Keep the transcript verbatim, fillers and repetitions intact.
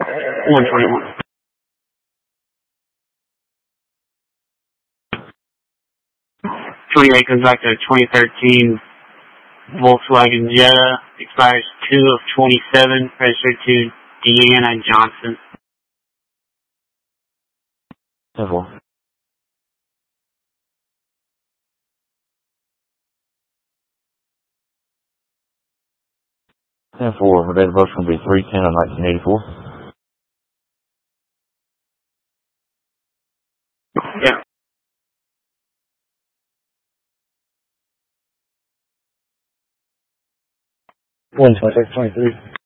one twenty-one. twenty-eight comes back to a twenty thirteen Volkswagen Jetta. Expires two of twenty-seven. Registered to Deanna Johnson. ten four. ten four. Her date of birth is going to be three ten of nineteen eighty-four. Yeah. one twenty-six twenty-three.